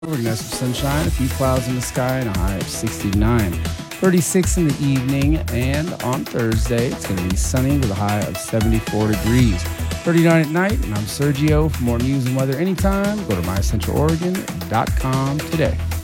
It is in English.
We're going to have some sunshine, a few clouds in the sky, and a high of 69. 36 in the evening, and on Thursday, it's going to be sunny with a high of 74 degrees. 39 at night, and I'm Sergio. For more news and weather anytime, go to mycentraloregon.com today.